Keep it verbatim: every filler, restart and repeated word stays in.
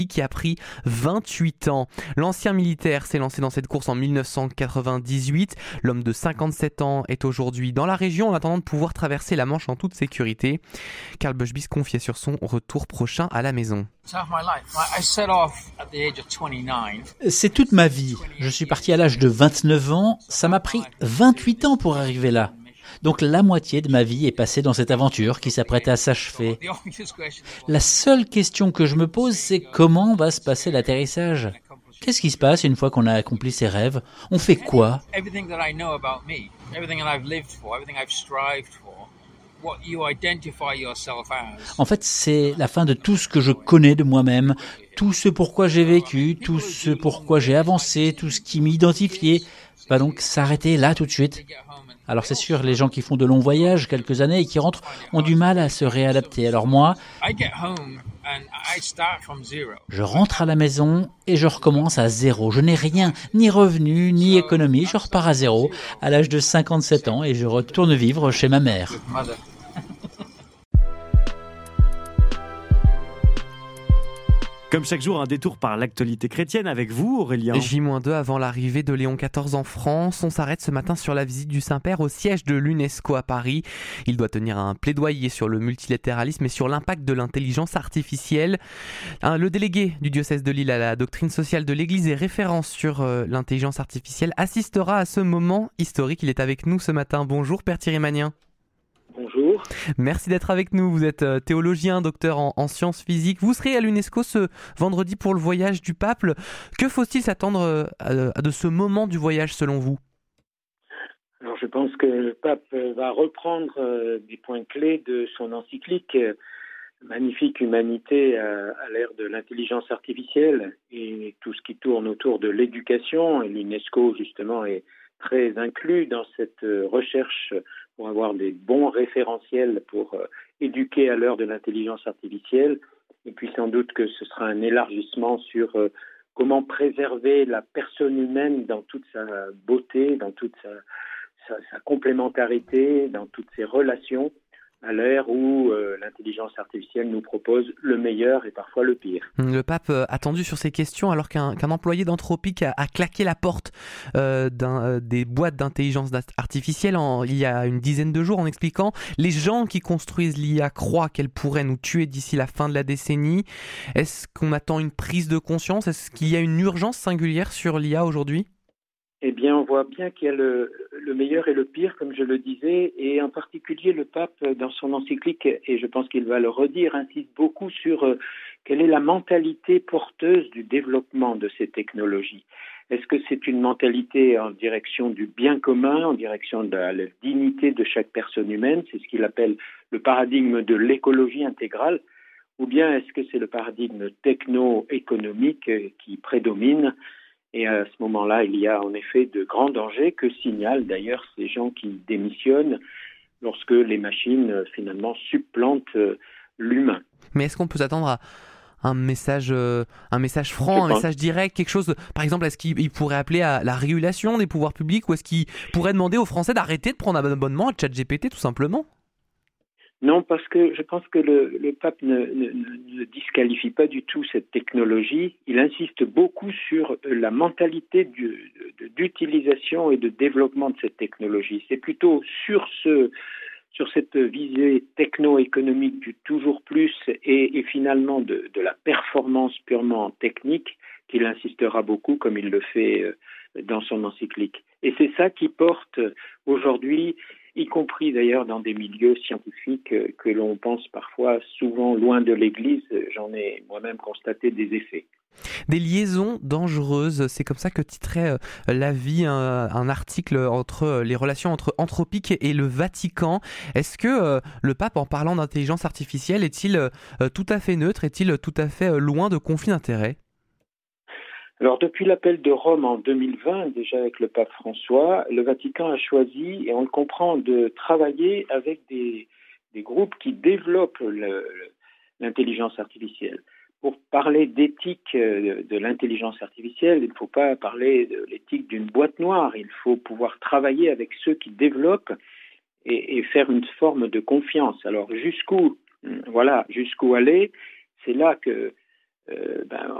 qui a pris vingt-huit ans. L'ancien militaire s'est lancé dans cette course en dix-neuf cent quatre-vingt-dix-huit. L'homme de cinquante-sept ans est aujourd'hui dans la région en attendant de pouvoir traverser la Manche en toute sécurité. Karl Bushby se confiait sur son retour prochain à la maison. C'est toute ma vie. Je suis parti à l'âge de vingt-neuf ans. Ça m'a pris vingt-huit ans pour arriver là. Donc la moitié de ma vie est passée dans cette aventure qui s'apprête à s'achever. La seule question que je me pose, c'est comment va se passer l'atterrissage ? Qu'est-ce qui se passe une fois qu'on a accompli ses rêves ? On fait quoi ? En fait, c'est la fin de tout ce que je connais de moi-même, tout ce pourquoi j'ai vécu, tout ce pourquoi j'ai avancé, tout ce qui m'identifiait, va donc s'arrêter là tout de suite. Alors c'est sûr, les gens qui font de longs voyages, quelques années, et qui rentrent, ont du mal à se réadapter. Alors moi, je rentre à la maison et je recommence à zéro. Je n'ai rien, ni revenu, ni économie. Je repars à zéro à l'âge de cinquante-sept ans et je retourne vivre chez ma mère. Comme chaque jour, un détour par l'actualité chrétienne avec vous, Aurélien. J deux avant l'arrivée de Léon quatorze en France. On s'arrête ce matin sur la visite du Saint-Père au siège de l'UNESCO à Paris. Il doit tenir un plaidoyer sur le multilatéralisme et sur l'impact de l'intelligence artificielle. Le délégué du diocèse de Lille à la doctrine sociale de l'Église et référent sur l'intelligence artificielle assistera à ce moment historique. Il est avec nous ce matin. Bonjour Père Thierry Magnin. Bonjour. Merci d'être avec nous. Vous êtes théologien, docteur en, en sciences physiques. Vous serez à l'UNESCO ce vendredi pour le voyage du pape. Que faut-il s'attendre à, de ce moment du voyage selon vous ? Alors je pense que le pape va reprendre euh, des points clés de son encyclique euh, Magnifique humanité à, à l'ère de l'intelligence artificielle et tout ce qui tourne autour de l'éducation. Et l'UNESCO justement est très inclus dans cette recherche pour avoir des bons référentiels pour euh, éduquer à l'heure de l'intelligence artificielle. Et puis sans doute que ce sera un élargissement sur euh, comment préserver la personne humaine dans toute sa beauté, dans toute sa, sa, sa complémentarité, dans toutes ses relations, à l'ère où euh, l'intelligence artificielle nous propose le meilleur et parfois le pire. Le pape euh, attendu sur ces questions alors qu'un, qu'un employé d'Anthropic a, a claqué la porte euh, d'un, euh, des boîtes d'intelligence artificielle en, il y a une dizaine de jours en expliquant les gens qui construisent l'I A croient qu'elle pourrait nous tuer d'ici la fin de la décennie. Est-ce qu'on attend une prise de conscience ? Est-ce qu'il y a une urgence singulière sur l'I A aujourd'hui ? Eh bien, on voit bien qu'il y a le, le meilleur et le pire, comme je le disais, et en particulier le pape, dans son encyclique, et je pense qu'il va le redire, insiste beaucoup sur euh, quelle est la mentalité porteuse du développement de ces technologies. Est-ce que c'est une mentalité en direction du bien commun, en direction de la, la dignité de chaque personne humaine, c'est ce qu'il appelle le paradigme de l'écologie intégrale, ou bien est-ce que c'est le paradigme techno-économique qui prédomine ? Et à ce moment-là, il y a en effet de grands dangers que signalent d'ailleurs ces gens qui démissionnent lorsque les machines finalement supplantent l'humain. Mais est-ce qu'on peut s'attendre à un message, euh, un message franc, un message direct, quelque chose, de, par exemple, est-ce qu'il pourrait appeler à la régulation des pouvoirs publics ou est-ce qu'il pourrait demander aux Français d'arrêter de prendre un abonnement à ChatGPT tout simplement ? Non, parce que je pense que le, le pape ne, ne, ne disqualifie pas du tout cette technologie. Il insiste beaucoup sur la mentalité du, de, d'utilisation et de développement de cette technologie. C'est plutôt sur ce, sur cette visée techno-économique du toujours plus et, et finalement de, de la performance purement technique qu'il insistera beaucoup, comme il le fait dans son encyclique. Et c'est ça qui porte aujourd'hui, y compris d'ailleurs dans des milieux scientifiques que l'on pense parfois souvent loin de l'Église. J'en ai moi-même constaté des effets. Des liaisons dangereuses, c'est comme ça que titrait l'Avis un, un article entre les relations entre Anthropic et le Vatican. Est-ce que euh, le pape, en parlant d'intelligence artificielle, est-il euh, tout à fait neutre, est-il tout à fait loin de conflits d'intérêts ? Alors, depuis l'appel de Rome en deux mille vingt, déjà avec le pape François, le Vatican a choisi, et on le comprend, de travailler avec des, des groupes qui développent le, l'intelligence artificielle. Pour parler d'éthique de, de l'intelligence artificielle, il ne faut pas parler de l'éthique d'une boîte noire. Il faut pouvoir travailler avec ceux qui développent et, et faire une forme de confiance. Alors, jusqu'où, voilà, jusqu'où aller, c'est là que euh, ben,